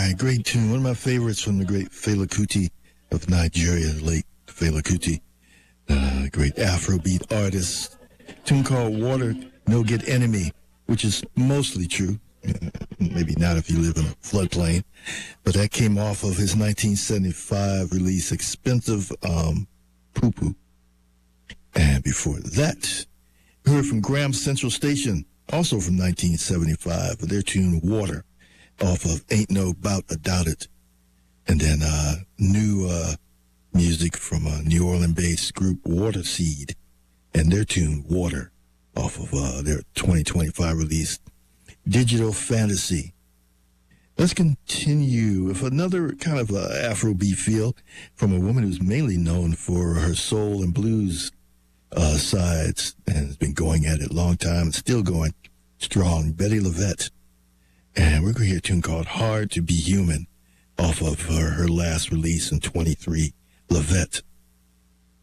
right, great tune. One of my favorites from the great Fela Kuti of Nigeria, late Fela Kuti, great Afrobeat artist. Tune called Water No Get Enemy, which is mostly true. Maybe not if you live in a floodplain, but that came off of his 1975 release, Expensive Poo Poo. And before that, we heard from Graham Central Station, also from 1975, with their tune Water, off of Ain't No Bout A Doubt It. And then new music from a New Orleans-based group, Waterseed, and their tune Water, off of their 2025 release, Digital Fantasy. Let's continue with another kind of Afrobeat feel from a woman who's mainly known for her soul and blues sides and has been going at it a long time and still going strong, Betty LaVette. And we're going to hear a tune called Hard to Be Human off of her last release in 23, LaVette.